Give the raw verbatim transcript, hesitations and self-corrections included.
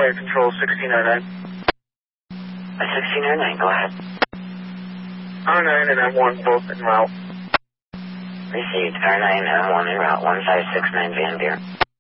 Flight Control sixteen oh nine. Uh, sixteen oh nine, go ahead. R nine and M one both en route. Received. R nine M one en route, one five six nine Van Buren.